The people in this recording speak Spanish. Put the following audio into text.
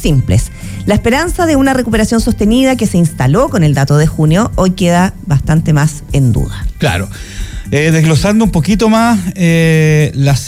simples. La esperanza de una recuperación sostenida que se instaló con el dato de junio hoy queda bastante más en duda. Claro. Desglosando un poquito más las